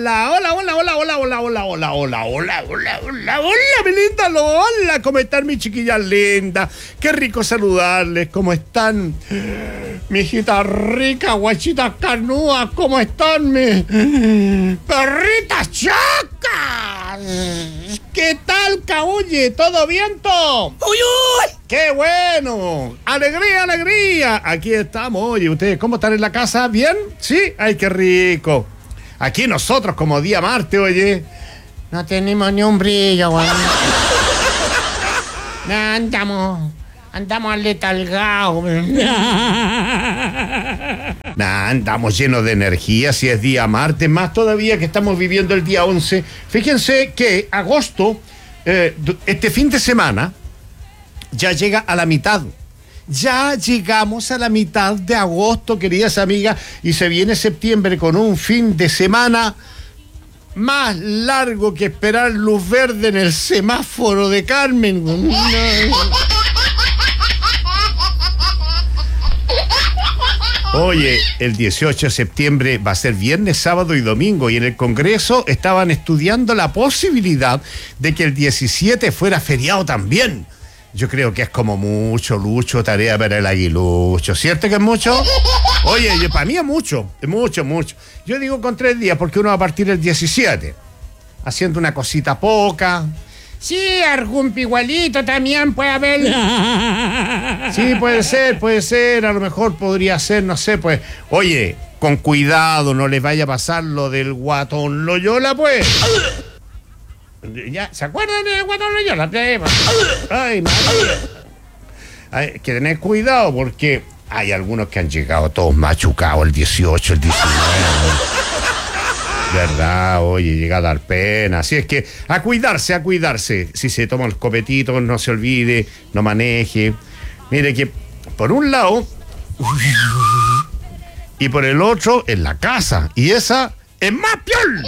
Hola, hola, hola, hola, hola, hola, hola, hola, hola, hola, hola, hola, hola, mi linda Lola, ¿cómo están mis chiquillas lindas? Qué rico saludarles, ¿cómo están? Mi hijita rica, guachitas carnudas, ¿cómo están mis perritas chacas? ¿Qué tal, cabulle? ¿Todo viento? ¡Uy, uy! ¡Qué bueno! ¡Alegría, alegría! Aquí estamos. Oye, ¿ustedes cómo están en la casa? ¿Bien? ¿Sí? ¡Ay, qué rico! Aquí nosotros, como día martes, oye, no tenemos ni un brillo, güey. Andamos aletargados. Andamos llenos de energía si es día martes, más todavía que estamos viviendo el día 11. Fíjense que agosto, este fin de semana, ya llega a la mitad. Ya llegamos a la mitad de agosto, queridas amigas, y se viene septiembre con un fin de semana más largo que esperar luz verde en el semáforo de Carmen. Oye, el 18 de septiembre va a ser viernes, sábado y domingo, y en el Congreso estaban estudiando la posibilidad de que el 17 fuera feriado también. Yo creo que es como mucho, Lucho, tarea para el aguilucho. ¿Cierto que es mucho? Oye, para mí es mucho. Yo digo con 3 días porque uno va a partir el 17. Haciendo una cosita poca. Sí, algún pigualito también puede haber. Sí, puede ser. A lo mejor podría ser, no sé, pues. Oye, con cuidado, no les vaya a pasar lo del guatón Loyola, pues. Ya, ¿se acuerdan del guatón Loyola? Ay, madre. Hay que tener cuidado porque hay algunos que han llegado todos machucados el 18, el 19. ¿Verdad? Oye, llega a dar pena. Así es que a cuidarse. Si se toma los copetitos, no se olvide, no maneje. Mire que por un lado y por el otro en la casa. Y esa es más piol.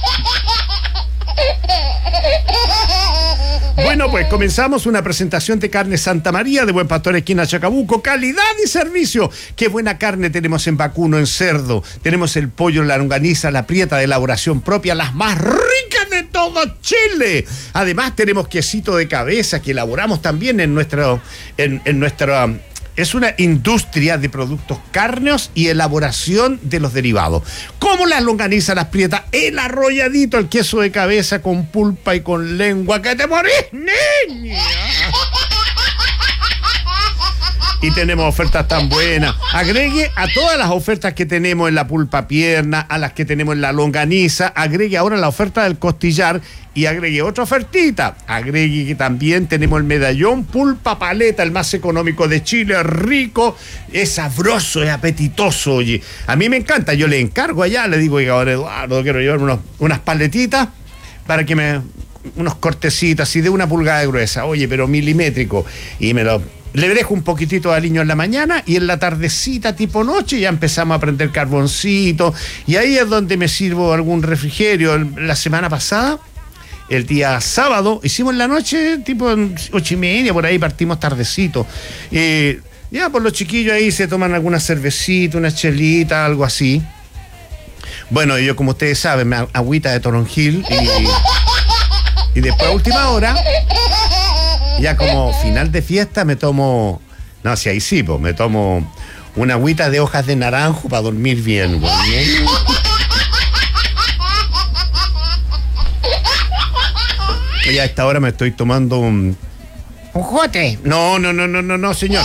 Bueno, pues comenzamos una presentación de carne Santa María de Buen Pastor esquina Chacabuco. Calidad y servicio. Qué buena carne tenemos en vacuno, en cerdo. Tenemos el pollo, la longaniza, la prieta de elaboración propia, las más ricas de todo Chile. Además tenemos quesito de cabeza que elaboramos también en nuestra... Es una industria de productos cárneos y elaboración de los derivados. Como las longanizas, las prietas, el arrolladito, el queso de cabeza con pulpa y con lengua. ¡Que te morís, niña! Y tenemos ofertas tan buenas. Agregue a todas las ofertas que tenemos en la pulpa pierna, a las que tenemos en la longaniza, agregue ahora la oferta del costillar y agregue otra ofertita. Agregue que también tenemos el medallón pulpa paleta, el más económico de Chile, rico, es sabroso, es apetitoso, oye. A mí me encanta, yo le encargo allá, le digo, oiga, ahora Eduardo, quiero llevar unas paletitas para que unos cortecitos así de 1 pulgada de gruesa, oye, pero milimétrico, y le dejo un poquitito de aliño en la mañana y en la tardecita tipo noche ya empezamos a prender carboncito y ahí es donde me sirvo algún refrigerio. La semana pasada, el día sábado, hicimos en la noche tipo 8:30, por ahí partimos tardecito. Ya por los chiquillos ahí se toman alguna cervecita, una chelita, algo así. Bueno, yo como ustedes saben, me agüita de toronjil y después a última hora, ya como final de fiesta me tomo, no, si ahí sí, pues me tomo una agüita de hojas de naranjo para dormir bien, güey. Y a esta hora me estoy tomando un jote. No, señor.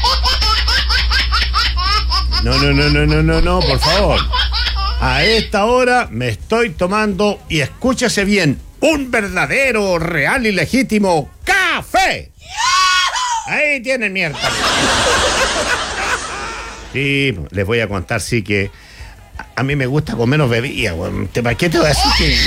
No, por favor. A esta hora me estoy tomando, y escúchese bien, un verdadero, real y legítimo café. Ahí tienen mierda. Sí, les voy a contar, sí, que a mí me gusta con menos bebida. ¿Para qué te voy a decir que...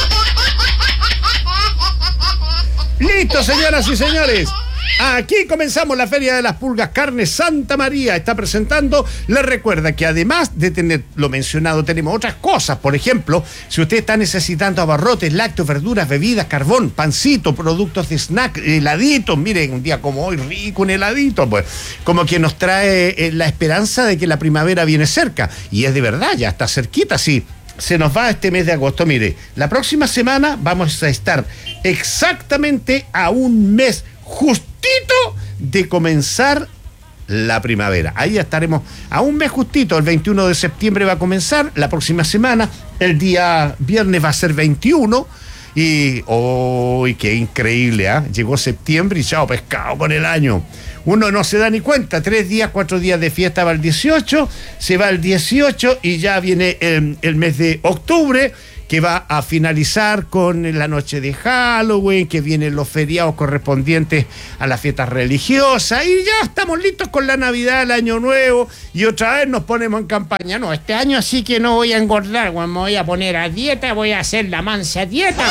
Listo, señoras y señores. Aquí comenzamos la Feria de las Pulgas Carne Santa María. Está presentando. Les recuerda que además de tener lo mencionado, tenemos otras cosas. Por ejemplo, si usted está necesitando abarrotes, lácteos, verduras, bebidas, carbón, pancito, productos de snack, heladitos. Miren, un día como hoy, rico un heladito, pues. Como que nos trae la esperanza de que la primavera viene cerca. Y es de verdad, ya está cerquita, sí. se nos va este mes de agosto. Mire, la próxima semana vamos a estar exactamente a un mes justito de comenzar la primavera. Ahí estaremos a un mes justito. El 21 de septiembre va a comenzar la próxima semana. El día viernes va a ser 21. Y ¡oh, qué increíble! Llegó septiembre y chao pescado con el año. Uno no se da ni cuenta. 3 días, 4 días de fiesta va el 18, se va el 18 y ya viene el mes de octubre, que va a finalizar con la noche de Halloween, que vienen los feriados correspondientes a las fiestas religiosas, y ya estamos listos con la Navidad, el Año Nuevo, y otra vez nos ponemos en campaña. No, este año sí que no voy a engordar, me voy a poner a dieta, voy a hacer la mansa dieta.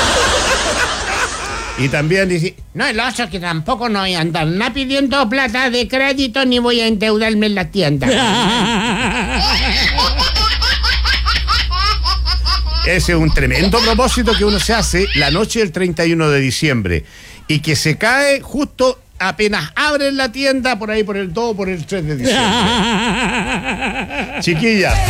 Y también dice, no, el oso es que tampoco no voy a andar nada pidiendo plata de crédito ni voy a endeudarme en la tienda. Ese es un tremendo propósito que uno se hace la noche del 31 de diciembre y que se cae justo apenas abren la tienda por ahí por el 2 o por el 3 de diciembre. Chiquillas,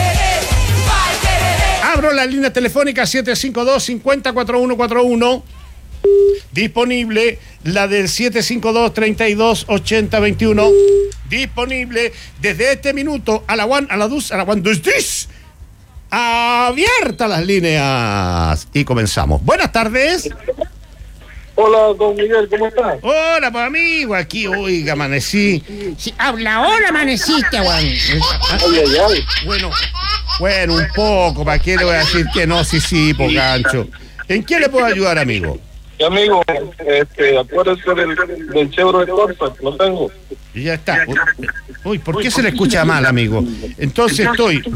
abro la línea telefónica 752-504141. Disponible la del 752-32-80-21. Disponible desde este minuto a la 1, a la 2, a la 1, 2, 3. Abiertas las líneas. Y comenzamos. Buenas tardes. Hola, don Miguel, ¿cómo estás? Hola, pues amigo, aquí, oiga, amanecí. Sí, habla ahora, amaneciste, weón. Ay. Bueno, un poco, ¿para qué le voy a decir que no? Sí, po gancho. ¿En qué le puedo ayudar, amigo? Sí, amigo, acuérdese del Chevrolet Corsa, lo tengo. Y ya está. Uy, ¿por qué se le escucha mal, amigo? Entonces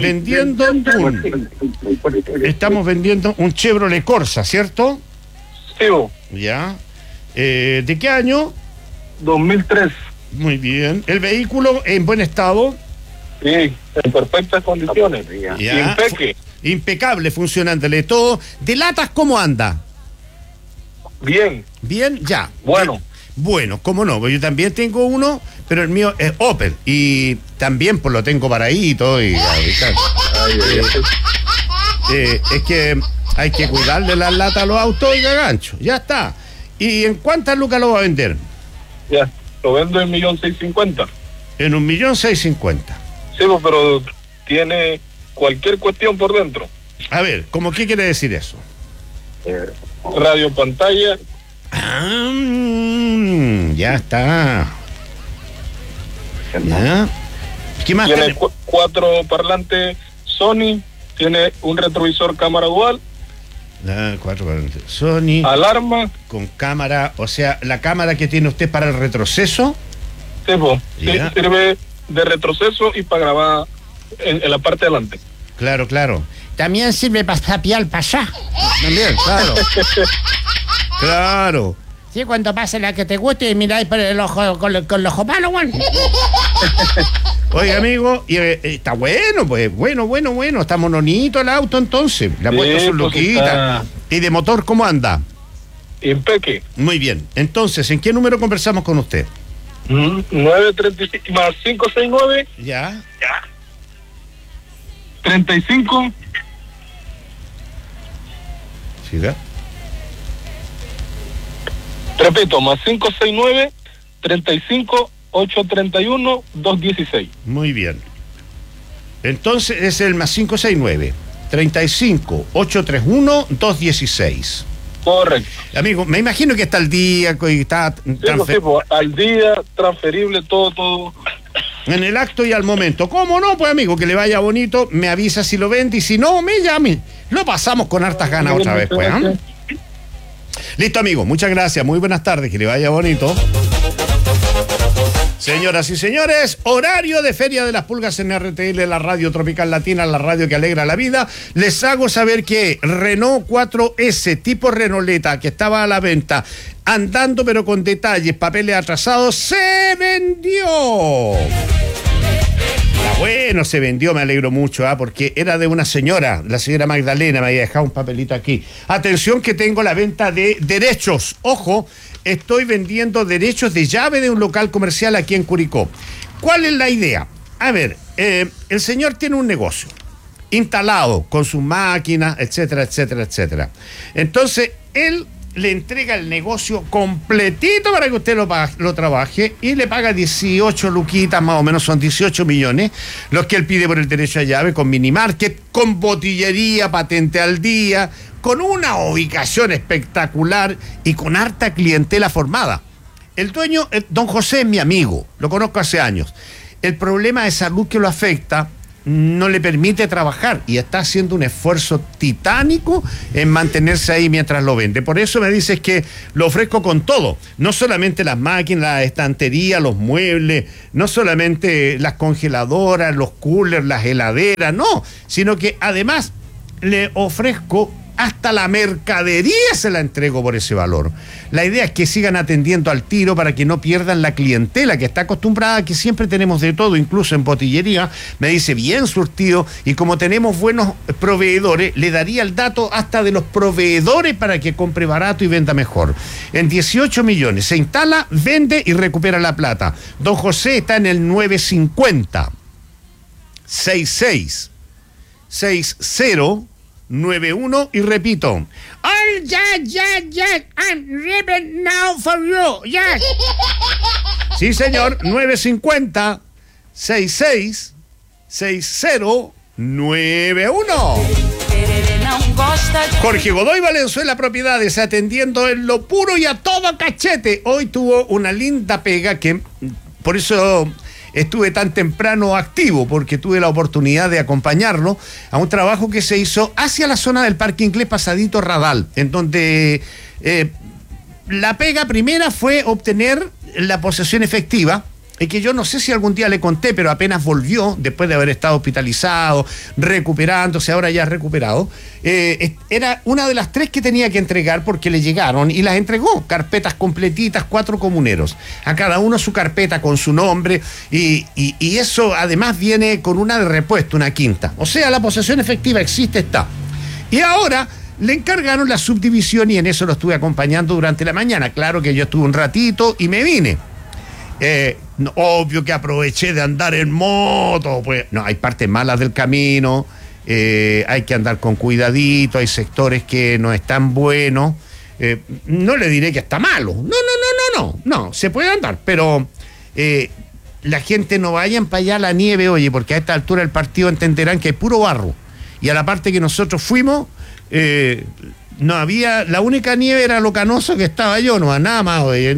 estamos vendiendo un Chevrolet Corsa, ¿cierto? Sí, Ya. ¿De qué año? 2003. Muy bien. ¿El vehículo en buen estado? Sí, en perfectas condiciones. Ya. Impecable, funcionándole todo. ¿De latas cómo anda? Bien. Bien, ya. Bueno. Bueno, cómo no, yo también tengo uno, pero el mío es Opel y también pues lo tengo paradito y es que hay que cuidarle las latas a los autos y gancho, ya está. ¿Y en cuántas lucas lo va a vender? Ya, lo vendo en 1.650.000. En 1.650.000. Sí, pero tiene cualquier cuestión por dentro. A ver, ¿cómo qué quiere decir eso? Radio, pantalla. Ya está. Ya. ¿Qué más tiene? 4 parlantes Sony, tiene un retrovisor cámara dual. 4 parlantes Sony. Alarma. Con cámara, o sea, la cámara que tiene usted para el retroceso. Sí, sirve de retroceso y para grabar en la parte de adelante. Claro. También sirve para sapear para allá. También, claro. Claro. Sí, cuando pase la que te guste y miráis por el ojo con el ojo malo, weón. Oiga, amigo, y, está bueno, pues, bueno. Está mononito el auto, entonces. Le ha puesto su loquita. ¿Y de motor cómo anda? Impeque. Muy bien. Entonces, ¿en qué número conversamos con usted? 935 más 569. Ya. 35. ¿Siga? Repito, más 569 35 831 216. Muy bien. Entonces es el más 569 35 831 216. Correcto. Amigo, me imagino que está al día, que está al día, transferible, todo. En el acto y al momento. ¿Cómo no? Pues amigo, que le vaya bonito, me avisa si lo vende y si no, me llame. Lo pasamos con hartas ganas otra vez, pues. Listo, amigo, muchas gracias, muy buenas tardes, que le vaya bonito. Señoras y señores, horario de Feria de las Pulgas en RTL, la radio tropical latina, la radio que alegra la vida. Les hago saber que Renault 4S tipo Renauleta, que estaba a la venta, andando pero con detalles, papeles atrasados, se vendió. Bueno, se vendió, me alegro mucho, porque era de una señora, la señora Magdalena, me había dejado un papelito aquí. Atención que tengo la venta de derechos, ojo, estoy vendiendo derechos de llave de un local comercial aquí en Curicó. ¿Cuál es la idea? A ver, el señor tiene un negocio instalado con sus máquinas, etcétera, etcétera, etcétera. Entonces, él le entrega el negocio completito para que usted lo trabaje y le paga 18 luquitas, más o menos son 18 millones, los que él pide por el derecho a llave, con minimarket, con botillería, patente al día, con una ubicación espectacular y con harta clientela formada. El dueño, don José, es mi amigo, lo conozco hace años. El problema de salud que lo afecta no le permite trabajar y está haciendo un esfuerzo titánico en mantenerse ahí mientras lo vende. Por eso me dices que lo ofrezco con todo, no solamente las máquinas, las estanterías, los muebles, no solamente las congeladoras, los coolers, las heladeras, no, sino que además le ofrezco hasta la mercadería, se la entrego por ese valor. La idea es que sigan atendiendo al tiro para que no pierdan la clientela que está acostumbrada a que siempre tenemos de todo, incluso en botillería, me dice bien surtido, y como tenemos buenos proveedores, le daría el dato hasta de los proveedores para que compre barato y venda mejor. En 18 millones se instala, vende y recupera la plata. Don José está en el 950 66 60 91 y repito. Oh, yes, I'm ripping now for you, yes. Sí, señor, 950 66 60 91. Jorge Godoy Valenzuela Propiedades, atendiendo en lo puro y a todo cachete. Hoy tuvo una linda pega que por eso estuve tan temprano activo, porque tuve la oportunidad de acompañarlo a un trabajo que se hizo hacia la zona del Parque Inglés Pasadito Radal, en donde la pega primera fue obtener la posesión efectiva, y que yo no sé si algún día le conté, pero apenas volvió, después de haber estado hospitalizado, recuperándose, ahora ya recuperado, era una de las 3 que tenía que entregar porque le llegaron y las entregó, carpetas completitas, 4 comuneros, a cada uno su carpeta con su nombre, y eso además viene con una de repuesto, una quinta. O sea, la posesión efectiva existe, está. Y ahora le encargaron la subdivisión y en eso lo estuve acompañando durante la mañana. Claro que yo estuve un ratito y me vine. Obvio que aproveché de andar en moto, pues no, hay partes malas del camino, hay que andar con cuidadito, hay sectores que no están buenos, no le diré que está malo, no, se puede andar, pero la gente no vayan para allá a la nieve, oye, porque a esta altura del partido entenderán que hay puro barro, y a la parte que nosotros fuimos, no había, la única nieve era lo canoso que estaba yo, no, nada más, oye,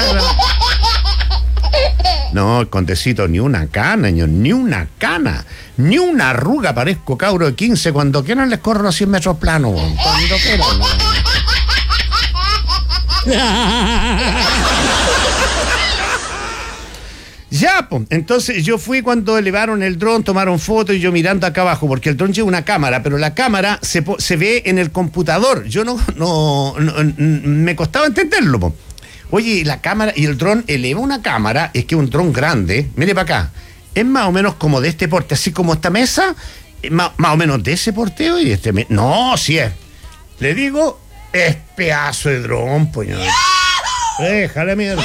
no, el Condecito, ni una cana, ni una cana, ni una arruga, parezco cabro de 15, cuando quieran les corro los 100 metros planos, cuando quieran. Ya, pues, entonces yo fui cuando elevaron el dron, tomaron fotos y yo mirando acá abajo, porque el dron lleva una cámara, pero la cámara se ve en el computador, yo no me costaba entenderlo, pues. Oye, la cámara y el dron eleva una cámara, es que un dron grande, mire para acá, es más o menos como de este porte, así como esta mesa, más o menos de ese porteo y no, sí es. Le digo, es pedazo de dron, pues. Déjale mierda.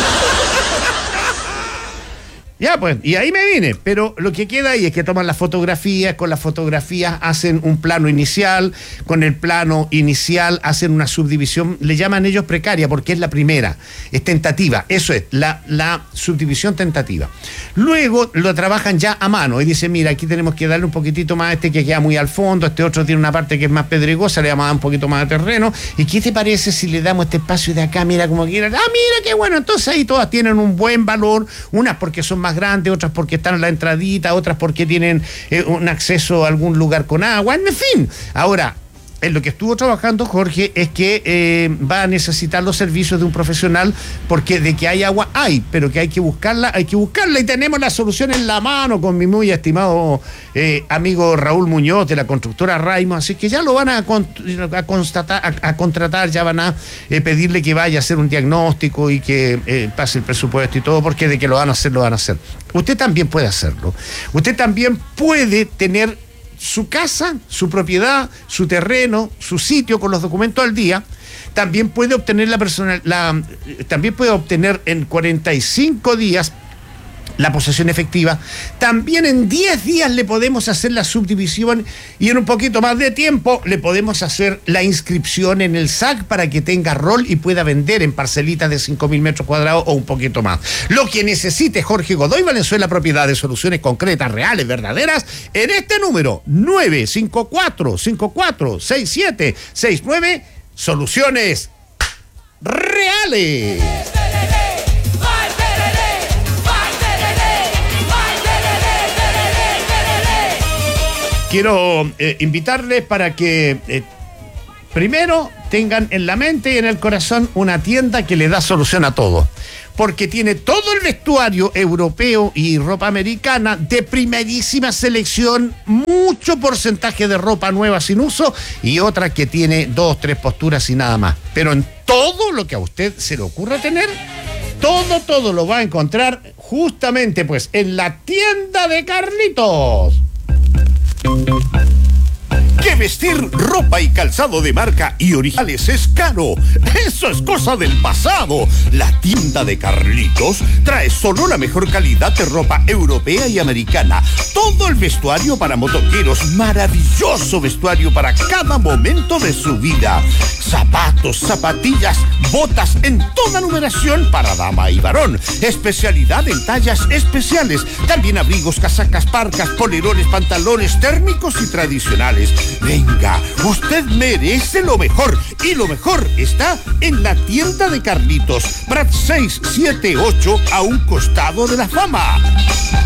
Ya, pues, y ahí me vine, pero lo que queda ahí es que toman las fotografías, con las fotografías hacen un plano inicial, con el plano inicial hacen una subdivisión, le llaman ellos precaria porque es la primera, es tentativa, eso es, la subdivisión tentativa. Luego lo trabajan ya a mano y dicen, mira, aquí tenemos que darle un poquitito más a este que queda muy al fondo, este otro tiene una parte que es más pedregosa, le vamos a dar un poquito más de terreno, ¿y qué te parece si le damos este espacio de acá, mira como quieran? Mira, qué bueno, entonces ahí todas tienen un buen valor, unas porque son más grandes, otras porque están en la entradita, otras porque tienen un acceso a algún lugar con agua, en fin. Ahora, en lo que estuvo trabajando Jorge es que va a necesitar los servicios de un profesional, porque de que hay agua hay, pero que hay que buscarla y tenemos la solución en la mano con mi muy estimado amigo Raúl Muñoz de la constructora Raimo, así que ya lo van a contratar, ya van a pedirle que vaya a hacer un diagnóstico y que pase el presupuesto y todo, porque de que lo van a hacer. Usted también puede hacerlo. Usted también puede tener su casa, su propiedad, su terreno, su sitio con los documentos al día. También puede obtener también puede obtener en 45 días la posesión efectiva. También en 10 días le podemos hacer la subdivisión y en un poquito más de tiempo le podemos hacer la inscripción en el SAC para que tenga rol y pueda vender en parcelitas de 5.000 metros cuadrados o un poquito más. Lo que necesite Jorge Godoy Valenzuela Propiedad de soluciones concretas, reales, verdaderas, en este número 954-546769, soluciones reales. Quiero invitarles para que primero tengan en la mente y en el corazón una tienda que le da solución a todo. Porque tiene todo el vestuario europeo y ropa americana de primerísima selección, mucho porcentaje de ropa nueva sin uso y otra que tiene 2, 3 posturas y nada más. Pero en todo lo que a usted se le ocurra tener, todo lo va a encontrar justamente pues en la tienda de Carlitos. Que vestir ropa y calzado de marca y originales es caro. Eso es cosa del pasado. La tienda de Carlitos trae solo la mejor calidad de ropa europea y americana. Todo el vestuario para motoqueros. Maravilloso vestuario para cada momento de su vida. Zapatos, zapatillas, botas en toda numeración para dama y varón. Especialidad en tallas especiales. También abrigos, casacas, parcas, polerones, pantalones térmicos y tradicionales. Venga, usted merece lo mejor y lo mejor está en la tienda de Carlitos, Prat 678 a un costado de la Fama.